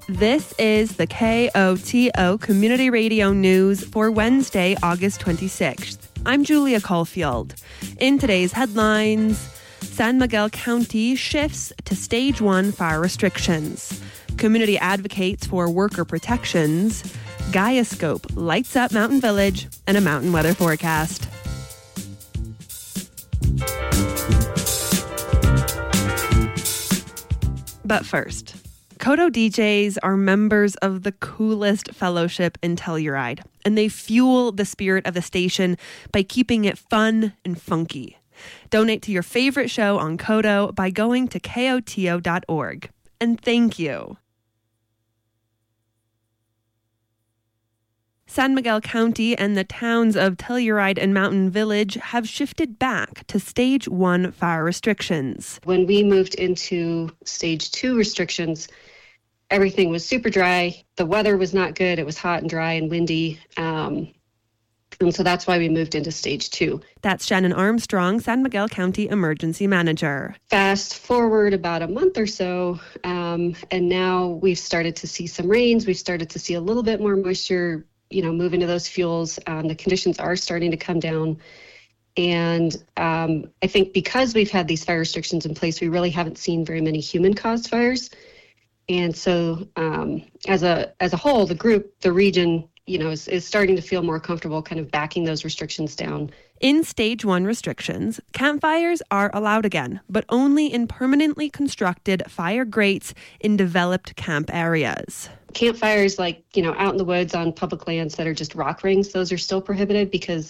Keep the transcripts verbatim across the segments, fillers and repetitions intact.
This is the K O T O Community Radio News for Wednesday, August twenty-sixth. I'm Julia Caulfield. In today's headlines, San Miguel County shifts to Stage one fire restrictions. Community advocates for worker protections. Gaiascope lights up Mountain Village, and a mountain weather forecast. But first, Kodo D Js are members of the coolest fellowship in Telluride, and they fuel the spirit of the station by keeping it fun and funky. Donate to your favorite show on Kodo by going to K O T O dot org. And thank you. San Miguel County and the towns of Telluride and Mountain Village have shifted back to Stage one fire restrictions. When we moved into Stage two restrictions, everything was super dry. The weather was not good. It was hot and dry and windy. Um, and so that's why we moved into Stage two. That's Shannon Armstrong, San Miguel County Emergency Manager. Fast forward about a month or so, um, and now we've started to see some rains. We've started to see a little bit more moisture, you know, move into those fuels. Um, the conditions are starting to come down. And um, I think because we've had these fire restrictions in place, we really haven't seen very many human-caused fires. And so um, as a as a whole, the group, the region, you know, is, is starting to feel more comfortable kind of backing those restrictions down. In Stage one restrictions, campfires are allowed again, but only in permanently constructed fire grates in developed camp areas. Campfires like, you know, out in the woods on public lands that are just rock rings, those are still prohibited because,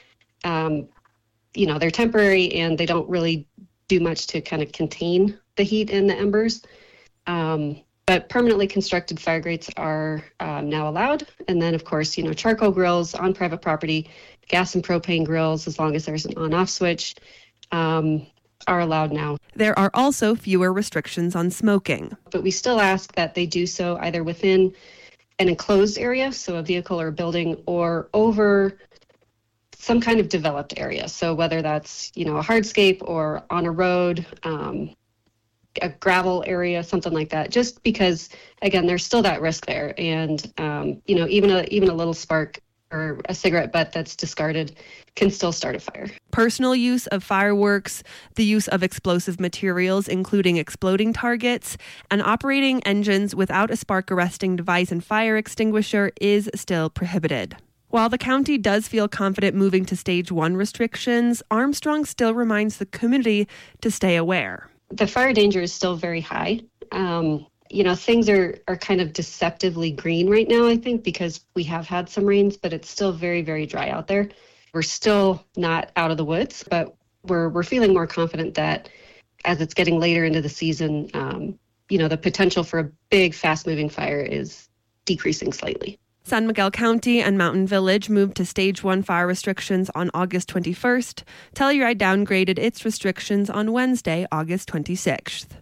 um, you know, they're temporary and they don't really do much to kind of contain the heat in the embers. Um, but permanently constructed fire grates are um, now allowed. And then, of course, you know, charcoal grills on private property, gas and propane grills, as long as there's an on-off switch, um, are allowed now. There are also fewer restrictions on smoking. But we still ask that they do so either within an enclosed area, so a vehicle or a building, or over some kind of developed area. So whether that's, you know, a hardscape or on a road, um, a gravel area, something like that, just because, again, there's still that risk there. And, um, you know, even a, even a little spark or a cigarette butt that's discarded can still start a fire. Personal use of fireworks, the use of explosive materials, including exploding targets, and operating engines without a spark-arresting device and fire extinguisher is still prohibited. While the county does feel confident moving to Stage one restrictions, Armstrong still reminds the community to stay aware. The fire danger is still very high. Um, You know, things are, are kind of deceptively green right now, I think, because we have had some rains, but it's still very, very dry out there. We're still not out of the woods, but we're we're feeling more confident that as it's getting later into the season, um, you know, the potential for a big, fast-moving fire is decreasing slightly. San Miguel County and Mountain Village moved to Stage one fire restrictions on August twenty-first. Telluride downgraded its restrictions on Wednesday, August twenty-sixth.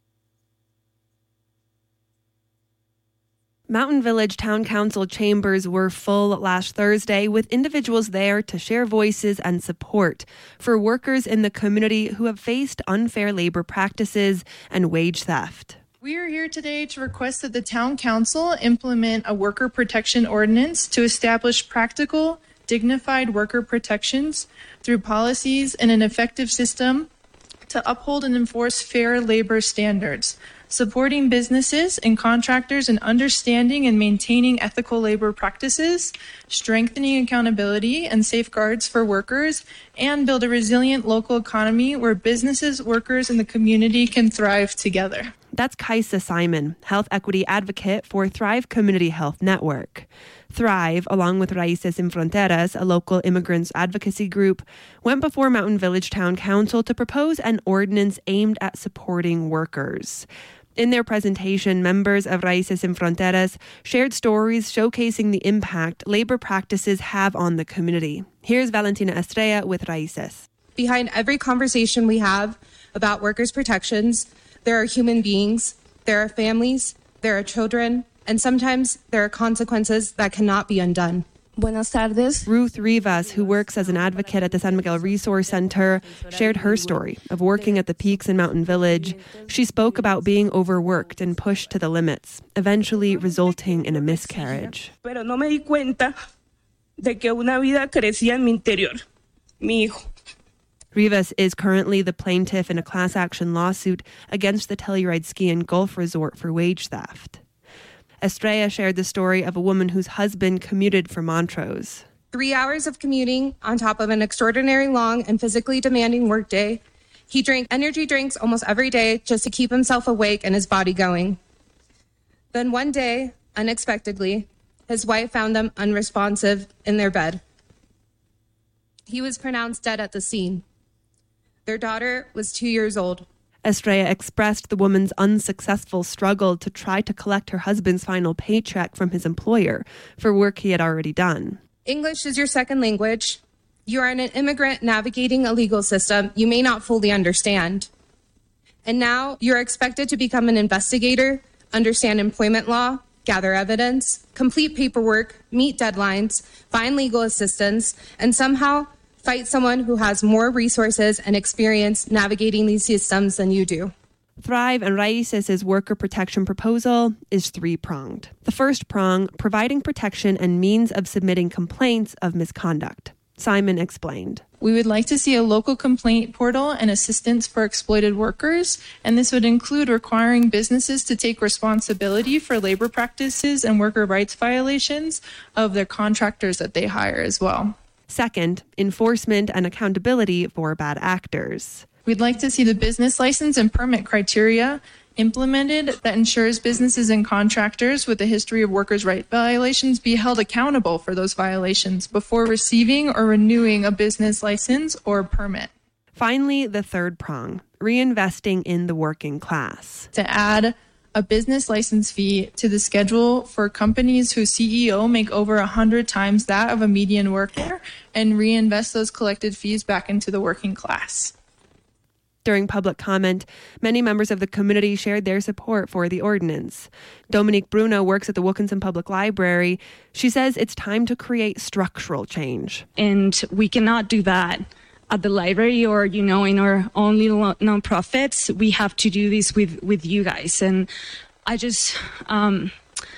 Mountain Village Town Council chambers were full last Thursday with individuals there to share voices and support for workers in the community who have faced unfair labor practices and wage theft. We are here today to request that the Town Council implement a worker protection ordinance to establish practical, dignified worker protections through policies and an effective system to uphold and enforce fair labor standards, supporting businesses and contractors in understanding and maintaining ethical labor practices, strengthening accountability and safeguards for workers, and build a resilient local economy where businesses, workers, and the community can thrive together. That's Kaisa Simon, health equity advocate for Thrive Community Health Network. Thrive, along with Raíces Sin Fronteras, a local immigrants advocacy group, went before Mountain Village Town Council to propose an ordinance aimed at supporting workers. In their presentation, members of Raíces Sin Fronteras shared stories showcasing the impact labor practices have on the community. Here's Valentina Estrella with Raíces. Behind every conversation we have about workers' protections, there are human beings, there are families, there are children, and sometimes there are consequences that cannot be undone. Buenas tardes. Ruth Rivas, who works as an advocate at the San Miguel Resource Center, shared her story of working at the peaks in Mountain Village. She spoke about being overworked and pushed to the limits, eventually resulting in a miscarriage. Pero no me di cuenta de que una vida crecía en mi interior, mi hijo. Rivas is currently the plaintiff in a class action lawsuit against the Telluride Ski and Golf Resort for wage theft. Estrella shared the story of a woman whose husband commuted from Montrose. Three hours of commuting on top of an extraordinary long and physically demanding workday. He drank energy drinks almost every day just to keep himself awake and his body going. Then one day, unexpectedly, his wife found them unresponsive in their bed. He was pronounced dead at the scene. Their daughter was two years old. Estrella expressed the woman's unsuccessful struggle to try to collect her husband's final paycheck from his employer for work he had already done. English is your second language. You are an immigrant navigating a legal system you may not fully understand. And now you're expected to become an investigator, understand employment law, gather evidence, complete paperwork, meet deadlines, find legal assistance, and somehow fight someone who has more resources and experience navigating these systems than you do. Thrive and Raices' worker protection proposal is three-pronged. The first prong, providing protection and means of submitting complaints of misconduct. Simon explained. We would like to see a local complaint portal and assistance for exploited workers, and this would include requiring businesses to take responsibility for labor practices and worker rights violations of their contractors that they hire as well. Second, enforcement and accountability for bad actors. We'd like to see the business license and permit criteria implemented that ensures businesses and contractors with a history of workers' rights violations be held accountable for those violations before receiving or renewing a business license or permit. Finally, the third prong, reinvesting in the working class. To add a business license fee to the schedule for companies whose C E O make over one hundred times that of a median worker and reinvest those collected fees back into the working class. During public comment, many members of the community shared their support for the ordinance. Dominique Bruno works at the Wilkinson Public Library. She says it's time to create structural change. And we cannot do that at the library or, you know, in our own little nonprofits. We have to do this with, with you guys. And I just, um,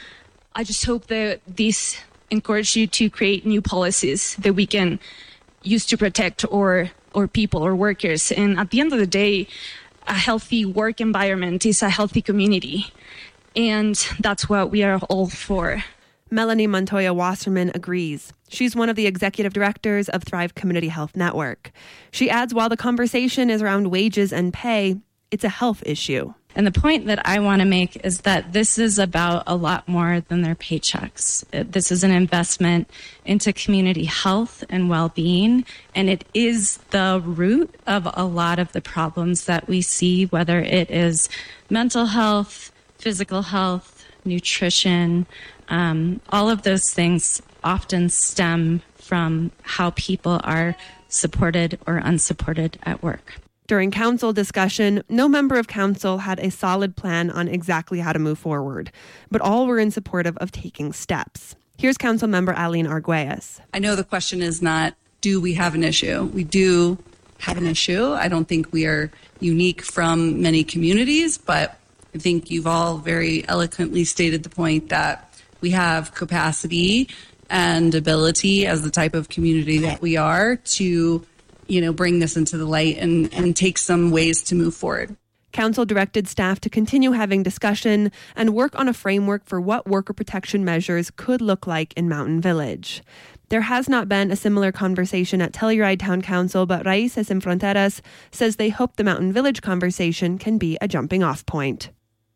I just hope that this encourages you to create new policies that we can use to protect our, our people or workers. And at the end of the day, a healthy work environment is a healthy community. And that's what we are all for. Melanie Montoya Wasserman agrees. She's one of the executive directors of Thrive Community Health Network. She adds while the conversation is around wages and pay, it's a health issue. And the point that I want to make is that this is about a lot more than their paychecks. This is an investment into community health and well-being, and it is the root of a lot of the problems that we see, whether it is mental health, physical health, nutrition. Um, all of those things often stem from how people are supported or unsupported at work. During council discussion, no member of council had a solid plan on exactly how to move forward, but all were in support of, of taking steps. Here's council member Aline Arguelles. I know the question is not, do we have an issue? We do have an issue. I don't think we are unique from many communities, but I think you've all very eloquently stated the point that we have capacity and ability as the type of community that we are to, you know, bring this into the light and, and take some ways to move forward. Council directed staff to continue having discussion and work on a framework for what worker protection measures could look like in Mountain Village. There has not been a similar conversation at Telluride Town Council, but Raices Sin Fronteras says they hope the Mountain Village conversation can be a jumping-off point.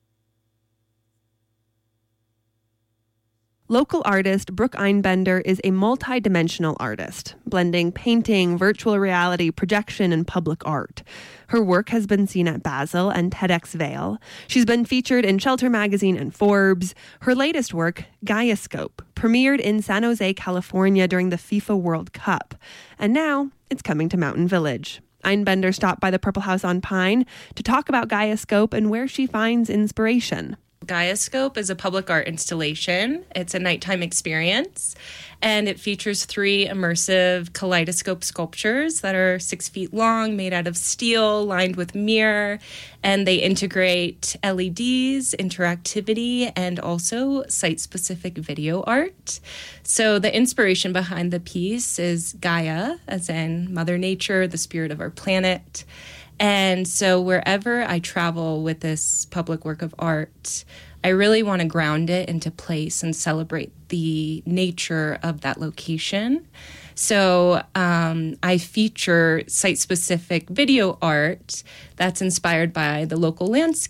Local artist Brooke Einbender is a multi-dimensional artist, blending painting, virtual reality, projection, and public art. Her work has been seen at Basel and TEDx Vail. She's been featured in Shelter Magazine and Forbes. Her latest work, Gaiascope, premiered in San Jose, California during the FIFA World Cup. And now it's coming to Mountain Village. Einbender stopped by the Purple House on Pine to talk about Gaiascope and where she finds inspiration. Gaiascope is a public art installation. It's a nighttime experience, and it features three immersive kaleidoscope sculptures that are six feet long, made out of steel, lined with mirror, and they integrate L E Ds, interactivity, and also site-specific video art. So the inspiration behind the piece is Gaia, as in Mother Nature, the spirit of our planet. And so wherever I travel with this public work of art, I really want to ground it into place and celebrate the nature of that location. So um, I feature site-specific video art that's inspired by the local landscape.